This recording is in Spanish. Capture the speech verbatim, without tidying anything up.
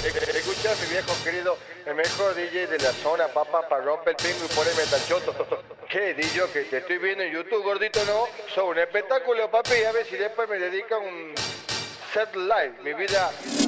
Escucha, mi viejo querido, el mejor D J de la zona, papá, para romper el pingo y ponerme tachoto. ¿Qué, D J? Que te estoy viendo en YouTube, gordito, ¿no? Son un espectáculo, papi, a ver si después me dedican un set live. Mi vida